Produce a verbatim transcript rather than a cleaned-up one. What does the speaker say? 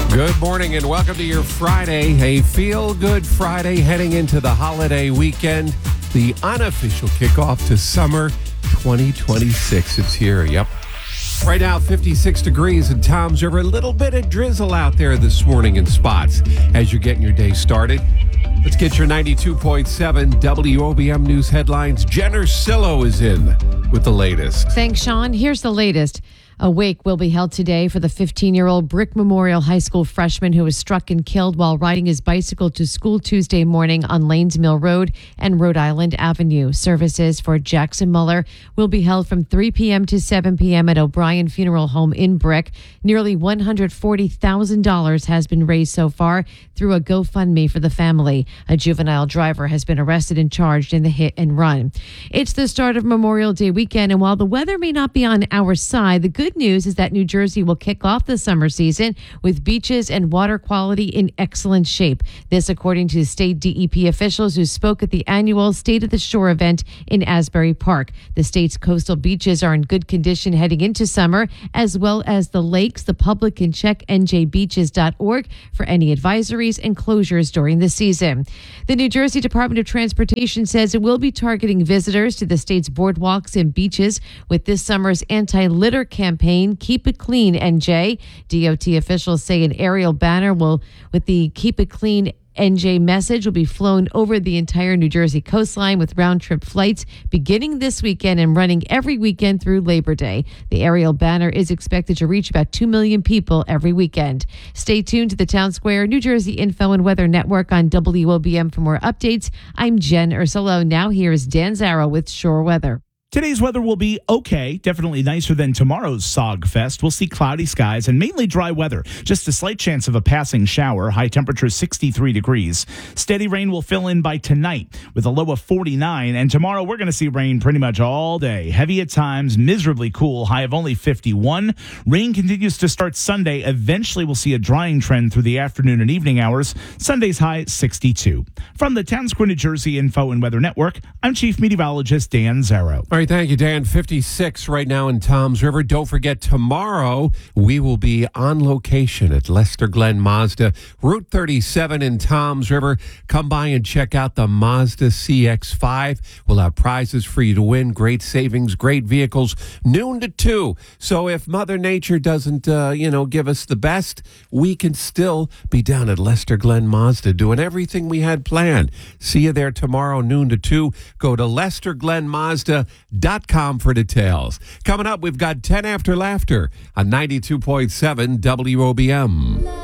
Good morning and welcome to your Friday, a feel-good Friday heading into the holiday weekend, the unofficial kickoff to summer twenty twenty-six. It's here, yep. Right now, fifty-six degrees in Toms River. A little bit of drizzle out there this morning in spots as you're getting your day started. Let's get your ninety-two point seven W O B M News headlines. Jen Ursillo is in with the latest. Thanks, Sean. Here's the latest. A wake will be held today for the fifteen-year-old Brick Memorial High School freshman who was struck and killed while riding his bicycle to school Tuesday morning on Lanes Mill Road and Rhode Island Avenue. Services for Jackson Muller will be held from three p.m. to seven p.m. at O'Brien Funeral Home in Brick. Nearly one hundred forty thousand dollars has been raised so far through a GoFundMe for the family. A juvenile driver has been arrested and charged in the hit and run. It's the start of Memorial Day weekend, and while the weather may not be on our side, the good news is that New Jersey will kick off the summer season with beaches and water quality in excellent shape. This according to state D E P officials who spoke at the annual State of the Shore event in Asbury Park. The state's coastal beaches are in good condition heading into summer, as well as the lakes. The public can check N J beaches dot org for any advisories and closures during the season. The New Jersey Department of Transportation says it will be targeting visitors to the state's boardwalks and beaches with this summer's anti-litter campaign, Keep It Clean, N J. D O T officials say an aerial banner will, with the Keep It Clean N J message, will be flown over the entire New Jersey coastline with round-trip flights beginning this weekend and running every weekend through Labor Day. The aerial banner is expected to reach about two million people every weekend. Stay tuned to the Town Square New Jersey Info and Weather Network on W O B M for more updates. I'm Jen Ursillo. Now here's Dan Zarrow with Shore Weather. Today's weather will be okay, definitely nicer than tomorrow's Sog Fest. We'll see cloudy skies and mainly dry weather. Just a slight chance of a passing shower. High temperature sixty-three degrees. Steady rain will fill in by tonight with a low of forty-nine. And tomorrow we're going to see rain pretty much all day. Heavy at times, miserably cool, high of only fifty-one. Rain continues to start Sunday. Eventually we'll see a drying trend through the afternoon and evening hours. Sunday's high sixty-two. From the Town Square New Jersey Info and Weather Network, I'm Chief Meteorologist Dan Zarrow. All right, thank you, Dan. fifty-six right now in Toms River. Don't forget, tomorrow we will be on location at Lester Glenn Mazda, Route thirty-seven in Toms River. Come by and check out the Mazda C X five. We'll have prizes for you to win, great savings, great vehicles, noon to two. So if Mother Nature doesn't, uh, you know, give us the best, we can still be down at Lester Glenn Mazda doing everything we had planned. See you there tomorrow, noon to two. Go to lester glenn mazda dot com for details. Coming up, we've got ten after laughter on ninety-two point seven W O B M.